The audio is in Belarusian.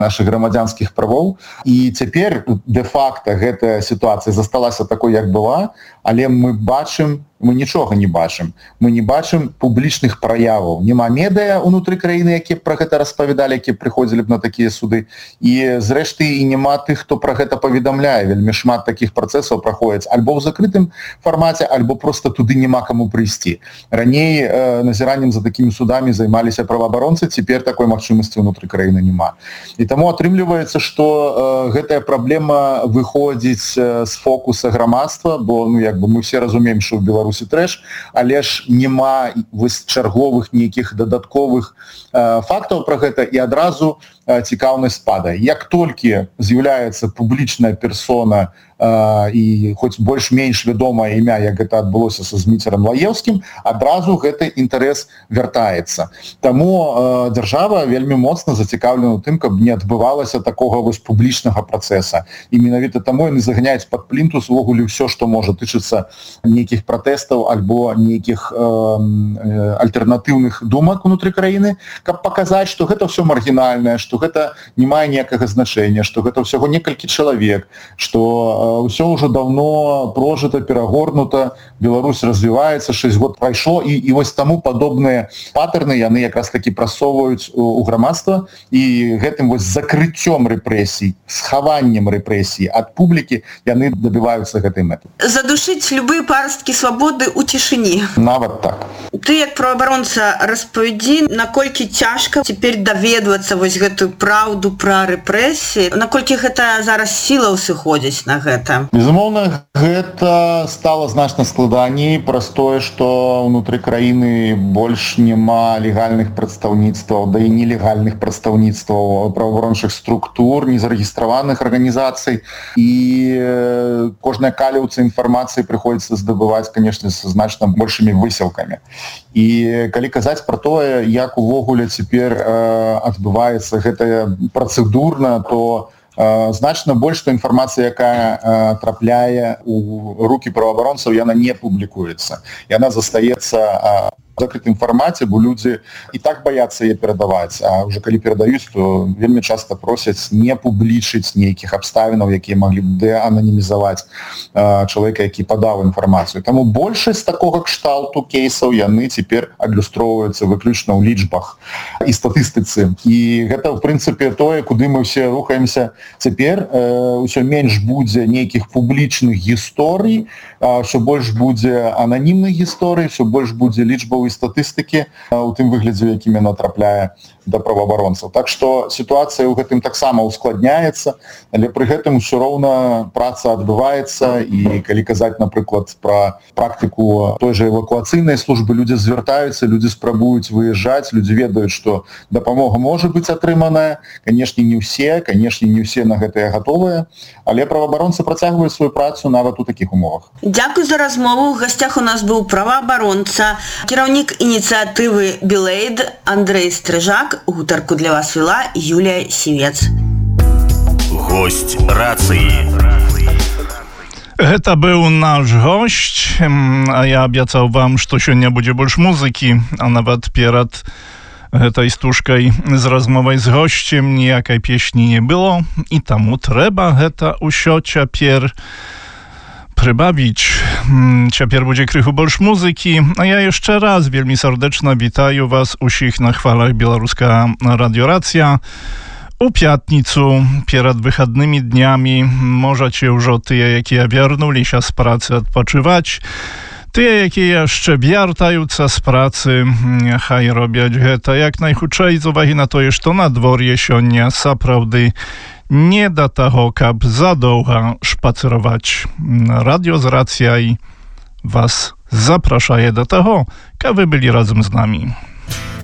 наших грамадзянскіх правоў. І цяпер дэ-факта гэтая сітуацыя засталася такой, як была, але мы нічога не бачым. Мы не бачым публічных праяваў. Нема медыа ўнутры краіны, якія пра гэта распавядалі, якія прыходзілі б на такія суды. І зрэшты і няма тых, хто пра гэта паведамляе. Вельмі шмат такіх працэсаў праходзіць альбо ў закрытым фармаце, альбо проста туды няма каму прыйсці. Раней назіраннем за такімі судамі займаліся праваабаронцы, цяпер такой магчымасці ўнутры краіны няма. І таму атрымліваецца, што гэтая праблема выходзіць з фокуса грамадства, бо мы все разумеем, што ў Беларусі трэш, але ж няма чарговых нейкіх дадатковых фактаў пра гэта, і адразу цікаўнасць падае. Як толькі з'яўляецца публічная персона і хоць больш-менш вядомае імя, як гэта адбылося са Зміцерам Лаеўскім, адразу гэты інтарэс вяртаецца. Таму дзяржава вельмі моцна зацікаўлена ў тым, каб не адбывалася такога публічнага працэса. І менавіта таму яны заганяюць пад плінтус увогуле ўсё, што можа тычыцца нейкіх пратэстаў альбо нейкіх альтэрнатыўных думак унутры краіны, каб паказаць, што гэта ўсё маргінальнае, што гэта не мае ніякага значэння, што гэта ўсяго некалькі чалавек, што ўсё ўжо давно прожыта, перагорнута, Беларусь развіваецца, 6 год прайшло, і вось таму падобныя патэрны яны якраз такі прасоўваюць у грамадства, і гэтым вось закрыццём рэпрэсій, схаваннем рэпрэсій ад публікі яны дабіваюцца гэтай мэты. Задушыць любыя парасткі свабоды ў цішыні. Нават так. Ты як праваабаронца распавядзі, наколькі цяжка цяпер даведвацца вось гэтую праўду пра рэпрэсіі, наколькі гэта зараз сілаў сыходзіць на гэта? Безумоўна, гэта стала значна складаней праз тое, што ўнутры краіны больш няма легальных прадстаўніцтваў, да і нелегальных прадстаўніцтваў праваабарончых структур, незарэгістраваных арганізацый, і кожная каліўца інфармацыі прыходзіцца здабываць, канешне, са значна большымі высілкамі. І калі казаць пра тое, як увогуле цяпер адбываецца гэтая працэдурна, то значна больш, што інфармацыя, якая трапляе у рукі праваабаронцаў, яна не публікуецца. Яна застаецца в закрытым фармаце, бо людзі і так баяцца яе перадаваць, а ўжо калі перадаюць, то вельмі часта просяць не публічыць нейкіх абставінаў, якія маглі б деананімізаваць чалавека, які падаў інфармацыю. Таму большасць такога кшталту кейсаў яны цяпер адлюстроўваюцца выключна ў лічбах і статыстыцы. І гэта, в прынцыпе, тое, куды мы ўсе рухаемся цяпер. Усё менш будзе нейкіх публічных гісторый, ўсё больш будзе ананімных гісторый, ўсё больш будзе лічбавых статыстыкі у тым выглядзе, у якім яна трапляе да праваабаронцаў. Так што сітуацыя ў гэтым таксама ускладняецца, але пры гэтым усё роўна праца адбываецца, і калі казаць, напрыклад, пра практыку той жа эвакуацыйнай службы, людзі звяртаюцца, людзі спрабуюць выязджаць, людзі ведаюць, што дапамога можа быць атрыманая. Канешне, не ўсе на гэтае гатовыя, але праваабаронцы працягваюць сваю працу нават у такіх умовах. Дзякуй за размову. У гасцях у нас быў праваабаронца, кіраўнік ініцыятывы «Білейд» Андрэй Стрыжак. Гутарку для вас вела Юлія Сівец. Госць рацыі. Гэта быў наш госць, а я абяцаў вам, што сёння будзе больш музыкі, а нават перад гэтай стужкай з размовай з госцем ніякай песні не было, і таму трэба гэта ўсё цяпер прыбавіць. Цяпер будзе крыху больш музыкі, а я яшчэ раз вельмі сардэчна вітаю вас усіх на хвалах Беларуская радыёрацыя. У пятніцу перад выхаднымі днямі можаце ўжо тыя, якія вярнуліся з працы, адпачываць. Тыя, якія яшчэ вяртаюцца з працы, няхай робяць гэта як найхутчэй, з увагі на тое, што надвор'е сёння сапраўды не да таго, каб задоўга шпацыраваць. Радыё з рацыяй вас запрашае да таго, каб вы былі разам з намі.